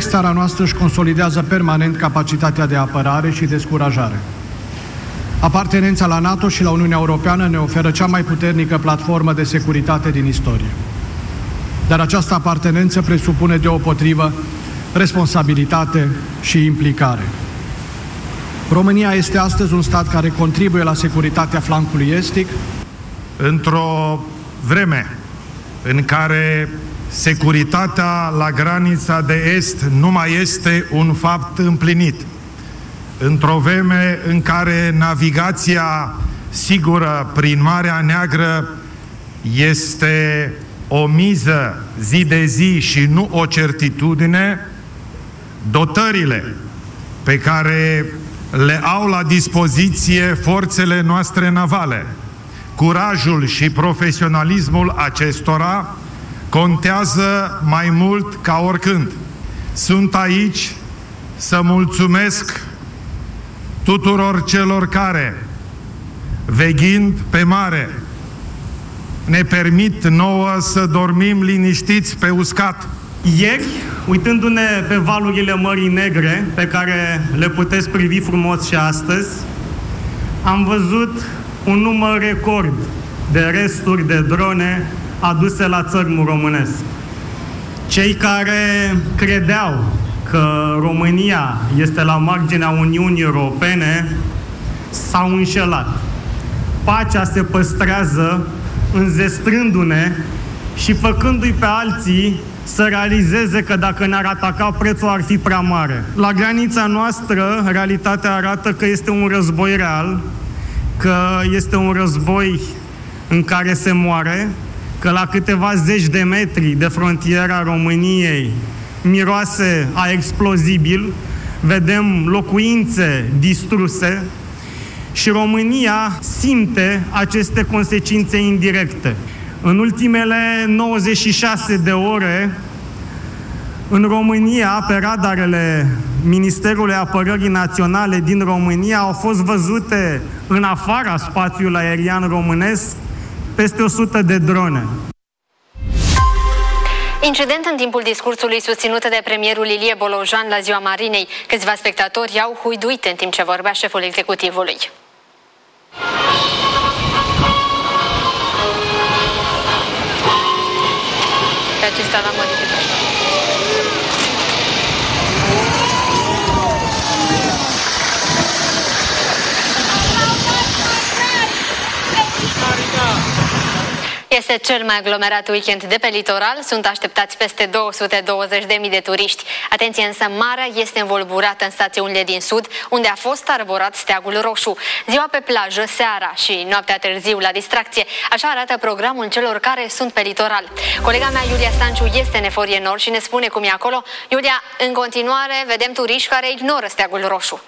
context, țara noastră își consolidează permanent capacitatea de apărare și descurajare. Apartenența la NATO și la Uniunea Europeană ne oferă cea mai puternică platformă de securitate din istorie. Dar această apartenență presupune deopotrivă responsabilitate și implicare. România este astăzi un stat care contribuie la securitatea flancului estic. Într-o vreme în care securitatea la granița de est nu mai este un fapt împlinit, într-o vreme în care navigația sigură prin Marea Neagră este o miză zi de zi și nu o certitudine, dotările pe care le au la dispoziție forțele noastre navale, curajul și profesionalismul acestora contează mai mult ca oricând. Sunt aici să mulțumesc tuturor celor care, veghind pe mare, ne permit nouă să dormim liniștiți pe uscat. Ieri, uitându-ne pe valurile Mării Negre, pe care le puteți privi frumos și astăzi, am văzut un număr record de resturi de drone aduse la țărmul românesc. Cei care credeau că România este la marginea Uniunii Europene s-au înșelat. Pacea se păstrează înzestrându-ne și făcându-i pe alții să realizeze că dacă ne-ar ataca, prețul ar fi prea mare. La granița noastră, realitatea arată că este un război real, că este un război în care se moare, că la câteva zeci de metri de frontiera României miroase a explozibil, vedem locuințe distruse și România simte aceste consecințe indirecte. În ultimele 96 de ore, în România, pe radarele Ministerului Apărării Naționale din România, au fost văzute în afara spațiului aerian românesc peste 100 de drone. Incident în timpul discursului susținut de premierul Ilie Bolojan la Ziua Marinei. Câțiva spectatori au huiduit în timp ce vorbea șeful executivului. Pe acesta l-am modificat. Este cel mai aglomerat weekend de pe litoral, sunt așteptați peste 220.000 de turiști. Atenție însă, marea este învolburată în stațiunile din sud, unde a fost arborat steagul roșu. Ziua pe plajă, seara și noaptea târziu la distracție. Așa arată programul celor care sunt pe litoral. Colega mea, Iulia Stanciu, este în Eforie Nord și ne spune cum e acolo. Iulia, în continuare vedem turiști care ignoră steagul roșu.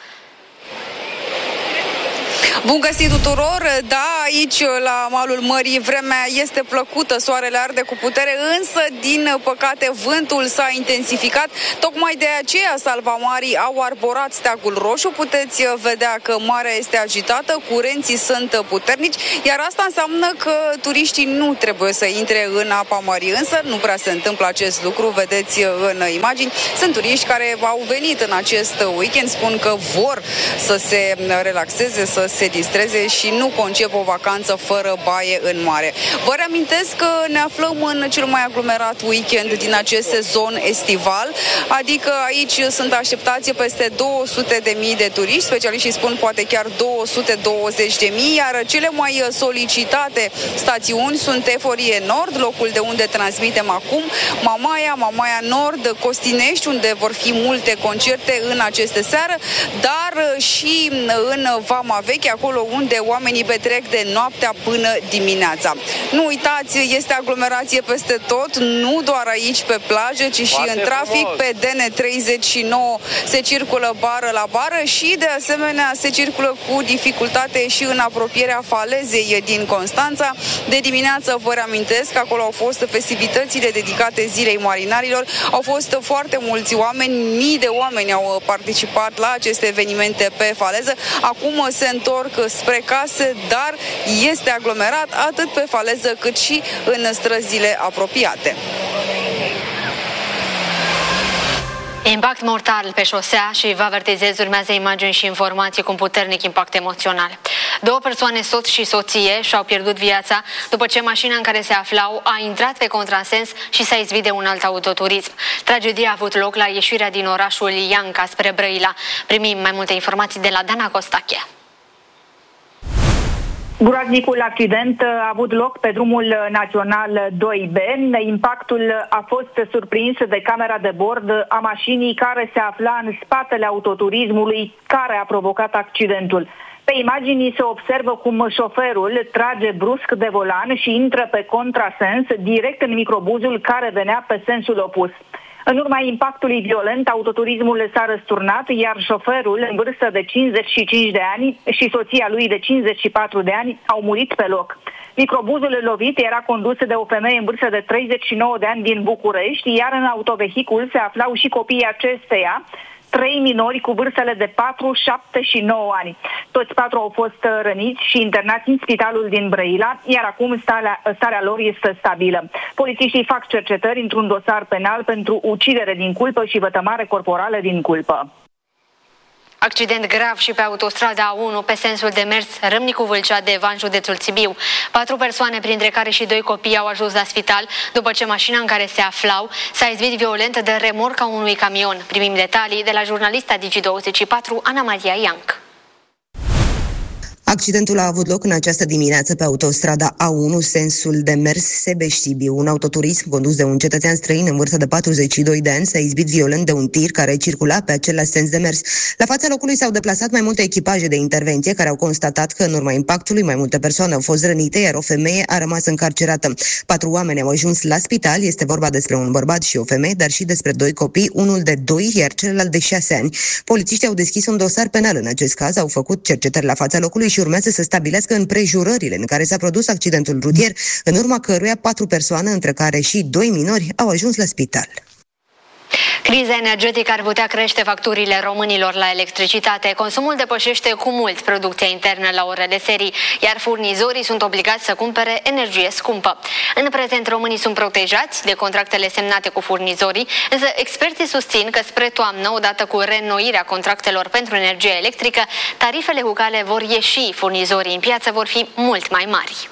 Bun găsit tuturor! Da, aici la malul mării vremea este plăcută, soarele arde cu putere, însă din păcate vântul s-a intensificat. Tocmai de aceea salvamarii au arborat steagul roșu. Puteți vedea că marea este agitată, curenții sunt puternici, iar asta înseamnă că turiștii nu trebuie să intre în apa mării, însă nu prea se întâmplă acest lucru, vedeți în imagini. Sunt turiști care au venit în acest weekend, spun că vor să se relaxeze, să se distreze și nu concep o vacanță fără baie în mare. Vă reamintesc că ne aflăm în cel mai aglomerat weekend din acest sezon estival, adică aici sunt așteptați peste 200.000 de turiști, specialiștii spun poate chiar 220.000, iar cele mai solicitate stațiuni sunt Eforie Nord, locul de unde transmitem acum, Mamaia Nord, Costinești, unde vor fi multe concerte în aceste seară, dar și în Vama Veche, acolo unde oamenii petrec de noaptea până dimineața. Nu uitați, este aglomerație peste tot, nu doar aici pe plajă, ci și în trafic. Pe DN39 se circulă bară la bară și de asemenea se circulă cu dificultate și în apropierea falezei din Constanța. De dimineață vă reamintesc că acolo au fost festivitățile dedicate Zilei Marinarilor. Au fost foarte mulți oameni, mii de oameni au participat la aceste evenimente pe faleză. Acum se întorc spre case, dar este aglomerat atât pe faleză cât și în străzile apropiate. Impact mortal pe șosea și vă avertizez, urmează imagini și informații cu un puternic impact emoțional. 2 persoane, soț și soție, și-au pierdut viața după ce mașina în care se aflau a intrat pe contrasens și s-a izbit de un alt autoturism. Tragedia a avut loc la ieșirea din orașul Ianca spre Brăila. Primim mai multe informații de la Dana Costache. Groaznicul accident a avut loc pe drumul național 2B. Impactul a fost surprins de camera de bord a mașinii care se afla în spatele autoturismului care a provocat accidentul. Pe imagini se observă cum șoferul trage brusc de volan și intră pe contrasens direct în microbuzul care venea pe sensul opus. În urma impactului violent, autoturismul s-a răsturnat, iar șoferul, în vârstă de 55 de ani, și soția lui de 54 de ani au murit pe loc. Microbuzul lovit era condus de o femeie în vârstă de 39 de ani din București, iar în autovehicul se aflau și copiii acesteia, 3 minori cu vârstele de 4, 7 și 9 ani. Toți 4 au fost răniți și internați în spitalul din Brăila, iar acum starea lor este stabilă. Polițiștii fac cercetări într-un dosar penal pentru ucidere din culpă și vătămare corporală din culpă. Accident grav și pe autostrada A1 pe sensul de mers Râmnicu-Vâlcea de Evan, județul Sibiu. 4 persoane, printre care și 2 copii, au ajuns la spital după ce mașina în care se aflau s-a izbit violent de remorca unui camion. Primim detalii de la jurnalista Digi24, Ana Maria Ianc. Accidentul a avut loc în această dimineață pe autostrada A1, sensul de mers Sebeș-Sibiu. Un autoturism condus de un cetățean străin în vârstă de 42 de ani s-a izbit violent de un tir care circula pe același sens de mers. La fața locului s-au deplasat mai multe echipaje de intervenție care au constatat că în urma impactului mai multe persoane au fost rănite, iar o femeie a rămas încarcerată. 4 oameni au ajuns la spital, este vorba despre un bărbat și o femeie, dar și despre 2 copii, unul de 2, iar celălalt de 6 ani. Polițiștii au deschis un dosar penal în acest caz, au făcut cercetări la fața locului și urmează să stabilească împrejurările în care s-a produs accidentul rutier, în urma căruia 4 persoane, între care și 2 minori, au ajuns la spital. Criza energetică ar putea crește facturile românilor la electricitate. Consumul depășește cu mult producția internă la orele serii, iar furnizorii sunt obligați să cumpere energie scumpă. În prezent, românii sunt protejați de contractele semnate cu furnizorii, însă experții susțin că spre toamnă, odată cu reînnoirea contractelor pentru energie electrică, tarifele cu care vor ieși furnizorii în piață vor fi mult mai mari.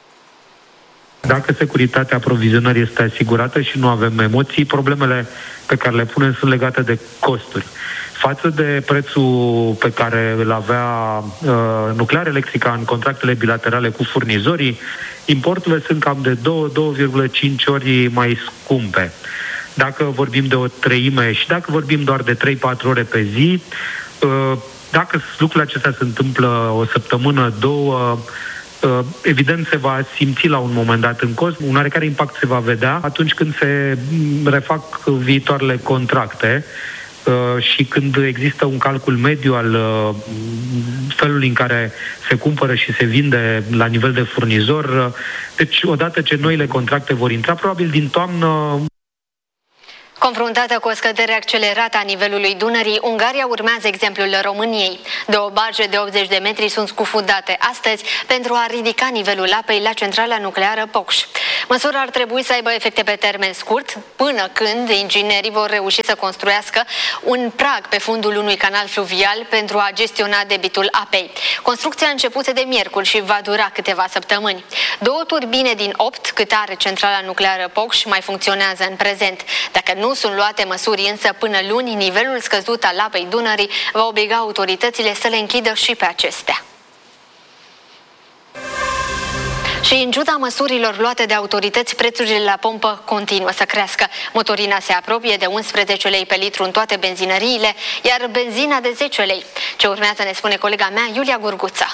Dacă securitatea aprovizionării este asigurată și nu avem emoții, problemele pe care le punem sunt legate de costuri. Față de prețul pe care îl avea Nuclear Electrica în contractele bilaterale cu furnizorii, importurile sunt cam de 2,5 ori mai scumpe. Dacă vorbim de o treime și dacă vorbim doar de 3-4 ore pe zi, dacă lucrurile acestea se întâmplă o săptămână, 2, evident se va simți la un moment dat în cost, un oarecare impact se va vedea atunci când se refac viitoarele contracte și când există un calcul mediu al felului în care se cumpără și se vinde la nivel de furnizor. Deci, odată ce noile contracte vor intra, probabil din toamnă. Confruntată cu o scădere accelerată a nivelului Dunării, Ungaria urmează exemplul României. 2 barge de 80 de metri sunt scufundate astăzi pentru a ridica nivelul apei la centrala nucleară Pocș. Măsura ar trebui să aibă efecte pe termen scurt, până când inginerii vor reuși să construiască un prag pe fundul unui canal fluvial pentru a gestiona debitul apei. Construcția a început de miercuri și va dura câteva săptămâni. 2 turbine din 8 cât are centrala nucleară Pocș mai funcționează în prezent. Dacă nu sunt luate măsuri însă până luni, nivelul scăzut al apei Dunării va obliga autoritățile să le închidă și pe acestea. Și în ciuda măsurilor luate de autorități, prețurile la pompă continuă să crească. Motorina se apropie de 11 lei pe litru în toate benzinăriile, iar benzina de 10 lei. Ce urmează ne spune colega mea, Iulia Gurguța.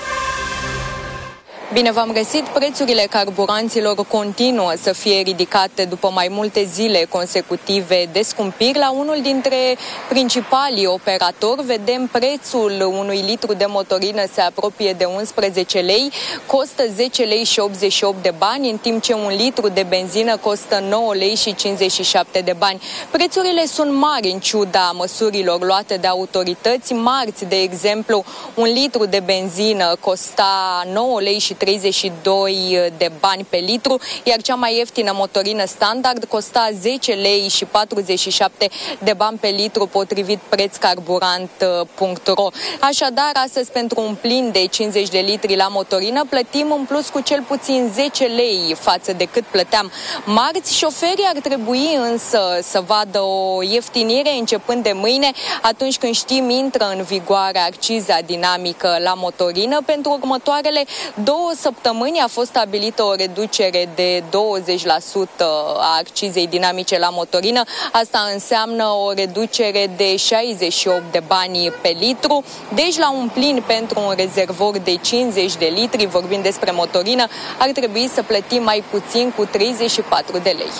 Bine v-am găsit! Prețurile carburanților continuă să fie ridicate după mai multe zile consecutive de scumpiri. La unul dintre principalii operatori vedem prețul unui litru de motorină se apropie de 11 lei, costă 10 lei și 88 de bani, în timp ce un litru de benzină costă 9 lei și 57 de bani. Prețurile sunt mari în ciuda măsurilor luate de autorități. Marți, de exemplu, un litru de benzină costa 9 lei și 32 de bani pe litru, iar cea mai ieftină motorină standard costa 10 lei și 47 de bani pe litru, potrivit prețcarburant.ro. Așadar, astăzi, pentru un plin de 50 de litri la motorină, plătim în plus cu cel puțin 10 lei față de cât plăteam marți. Șoferii ar trebui însă să vadă o ieftinire începând de mâine, atunci când știm intră în vigoare acciza dinamică la motorină. Pentru următoarele 2 săptămâni a fost stabilită o reducere de 20% a accizei dinamice la motorină. Asta înseamnă o reducere de 68 de bani pe litru. Deci, la un plin pentru un rezervor de 50 de litri, vorbind despre motorină, ar trebui să plătim mai puțin, cu 34 de lei.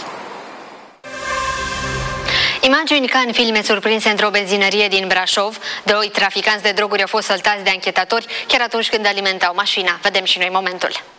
Imagini ca în filme surprinse într-o benzinărie din Brașov. 2 traficanți de droguri au fost săltați de anchetatori chiar atunci când alimentau mașina. Vedem și noi momentul.